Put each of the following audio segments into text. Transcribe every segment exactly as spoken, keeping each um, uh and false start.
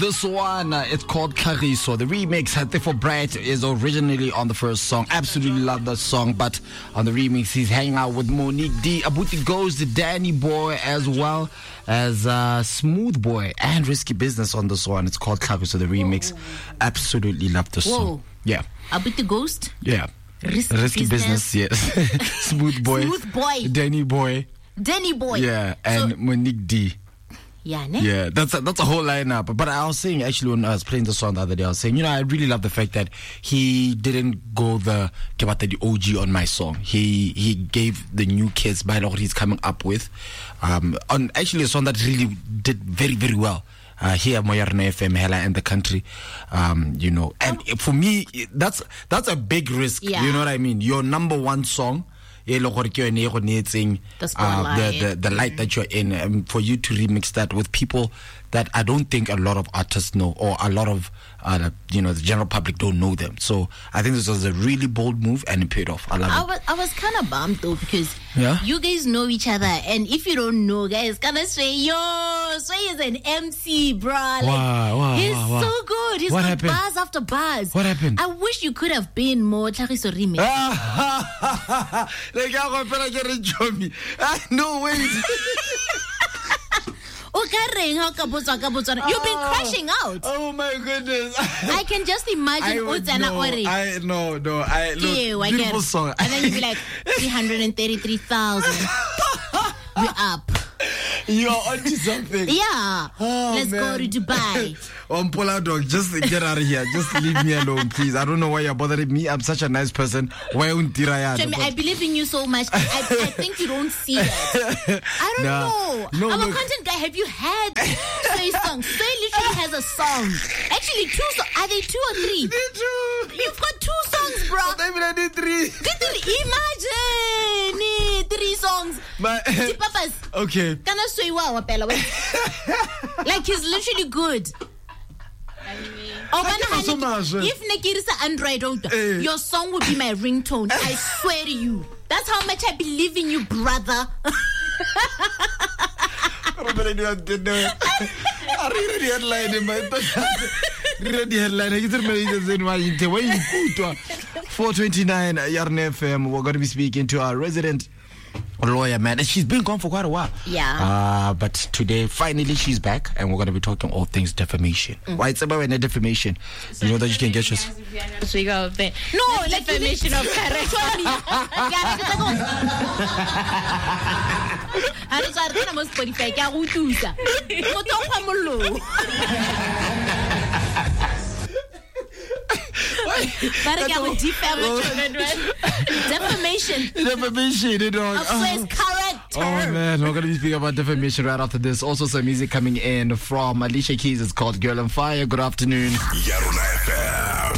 This one, uh, it's called Kariso. The remix, Hate for Bright, is originally on the first song. Absolutely love that song, but on the remix, he's hanging out with Monique D. Abuti Goes, the Danny Boy, as well as uh, Smooth Boy and Risky Business on this one. It's called Kariso, the remix. Whoa. Absolutely love this Whoa. song. Yeah. Abuti Ghost? Yeah. Risky, Risky Business, business yes. Smooth Boy. Smooth Boy. Danny Boy. Danny Boy. Yeah, and so, Monique D. Yeah, ne? Yeah, that's a, that's a whole lineup. But I was saying, actually, when I was playing the song the other day, I was saying, you know, I really love the fact that he didn't go the the O G on my song. He he gave the new kids by what he's coming up with, um, on actually a song that really did very very well. Uh, here at Moyarno F M, Hela, and the country, um, you know, and for me, that's that's a big risk. Yeah. You know what I mean? Your number one song. Uh, the, the, the light that you're in, um, for you to remix that with people that I don't think a lot of artists know, or a lot of uh, you know the general public don't know them. So I think this was a really bold move and it paid off. I love I it. was, I was kind of bummed though, because yeah? you guys know each other, and if you don't know, guys, gonna say, yo, Sway is an M C, bruh. Like, wow, wow, he's wow, wow. so good. He's what got happened? bars after bars. What happened? I wish you could have been more Tlhagiso remix. No, wait. You've been crashing out. Oh my goodness. I can just imagine I would, no, I no no I look, yeah, beautiful I song. And then you'd be like three hundred thirty-three thousand. We're up. You're onto something. Yeah. Oh, Let's man. go to Dubai. Um, Pola dog, just get out of here. Just leave me alone, please. I don't know why you're bothering me. I'm such a nice person. Why Jimmy, I believe in you so much. I, I think you don't see that. I don't nah. know. No, Our look. content guy, have you had Sway songs? Sway literally has a song. Actually, two songs. Are they two or three? They're two. You've got two songs, bro. Maybe I did three. Did three? Imagine three songs. But Papas. okay. Kana Sway wow, like he's literally good. Oh, so much, if Nekirisa Android, hey. your song would be my ringtone. I swear to you. That's how much I believe in you, brother. I read the headline in my read the headline. four twenty-nine Yarn F M. We're going to be speaking to our resident lawyer, man, and she's been gone for quite a while. Yeah. Uh, but today, finally, she's back, and we're going to be talking all things defamation. Mm. Why it's about defamation? So you know that you can get your. So you go there. No, like defamation of character. I don't know. I must Spotify. I will do that. Defamation. Defamation, you know. Of Sway's character. Oh man, we're going to be speaking about defamation right after this. Also, some music coming in from Alicia Keys. It's called Girl on Fire. Good afternoon. Yarona F M.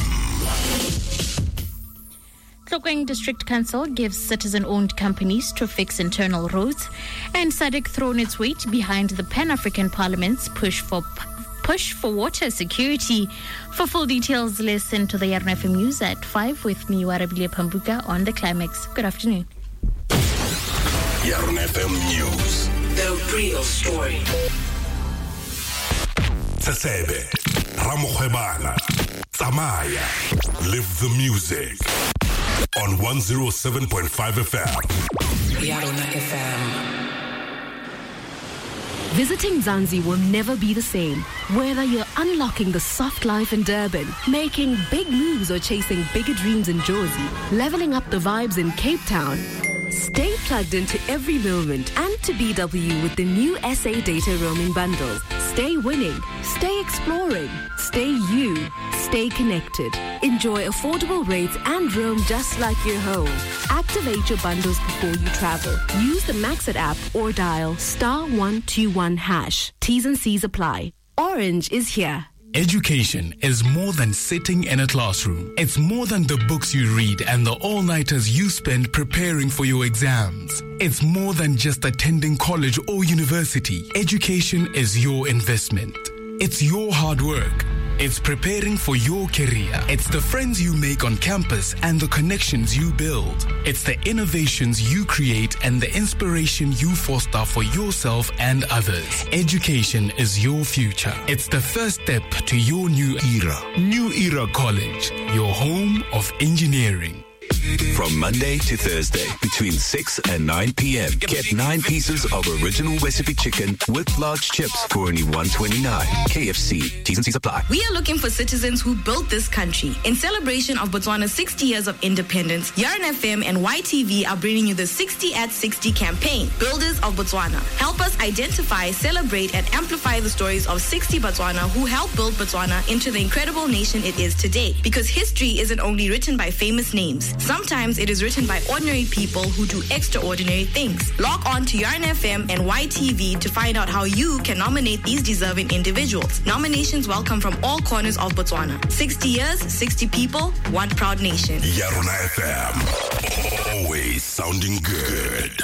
Tlokeng District Council gives citizen-owned companies to fix internal roads, and S A D C thrown its weight behind the Pan-African Parliament's push for push for water security. For full details, listen to the Yarona F M News at five with me, Warabile Pambuka, on The Climax. Good afternoon. Yarona F M News. The real story. Tsebe, Ramokgebana, Tsamaya. Live the music on one oh seven point five F M. Yarona F M. Visiting Zanzi will never be the same. Whether you're unlocking the soft life in Durban, making big moves, or chasing bigger dreams in Jozi, leveling up the vibes in Cape Town, stay plugged into every moment and to B W with the new S A data roaming bundles. Stay winning, stay exploring, stay you, stay connected. Enjoy affordable rates and roam just like you're home. Activate your bundles before you travel. Use the Maxit app or dial star one two one hash. T's and C's apply. Orange is here. Education is more than sitting in a classroom. It's more than the books you read and the all-nighters you spend preparing for your exams. It's more than just attending college or university. Education is your investment. It's your hard work. It's preparing for your career. It's the friends you make on campus and the connections you build. It's the innovations you create and the inspiration you foster for yourself and others. Education is your future. It's the first step to your new era. New Era College, your home of engineering. From Monday to Thursday, between six and nine p.m., get nine pieces of original recipe chicken with large chips for only one twenty-nine. K F C, T's and C's apply. We are looking for citizens who built this country. In celebration of Botswana's sixty years of independence, Yarn F M and Y T V are bringing you the sixty at sixty campaign, Builders of Botswana. Help us identify, celebrate, and amplify the stories of sixty Botswana who helped build Botswana into the incredible nation it is today. Because history isn't only written by famous names. Sometimes it is written by ordinary people who do extraordinary things. Log on to Yarn F M and Y T V to find out how you can nominate these deserving individuals. Nominations welcome from all corners of Botswana. sixty years, sixty people, one proud nation. Yarona F M. Always sounding good.